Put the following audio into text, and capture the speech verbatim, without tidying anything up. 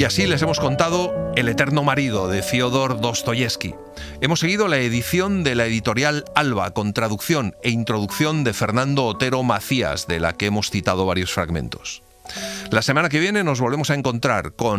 Y así les hemos contado El eterno marido de Fyodor Dostoyevsky. Hemos seguido la edición de la editorial Alba, con traducción e introducción de Fernando Otero Macías, de la que hemos citado varios fragmentos. La semana que viene nos volvemos a encontrar con